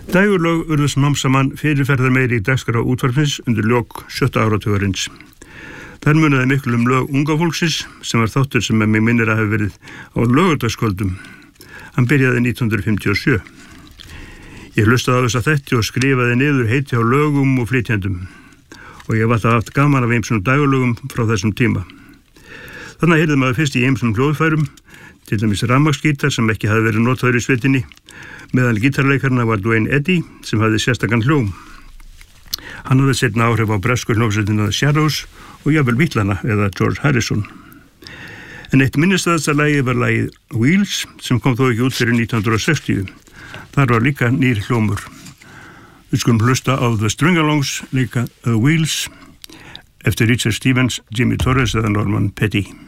Dægurlög urðu smám saman fyrirferðarmeiri í dagskrá útvarpsins undir lok 7. áratugarins. Þar munaði miklu lög unga fólksins sem var þáttur sem mig minnir að hafa verið á laugardagskvöldum. Hann byrjaði 1957. Ég hlustaði á þessa þætti og skrifaði niður heiti á lögum og flytjendum og ég var það haft gaman af ýmsum dægurlögum frá þessum tíma. Þannig heyrði maður fyrst í ýmsum hljóðfærum, til dæmis rafmagnsgítar sem ekki hafði verið notaður í sveitinni, meðal gítarleikarna var Duane Eddy sem hafði sérstakann hljóm. Hann hafði seinna áhrif á bresku hljómsveitina The Shadows og jafnvel Beatlana eða George Harrison. En eitt minnisstæðasta lagið var lagið Wheels sem kom þó ekki út fyrir 1960. Þar var líka nýr hljómur. Við skulum hlusta á The String-Alongs líka The Wheels eftir Richard Stevens, Jimmy Torres eða Norman Petty.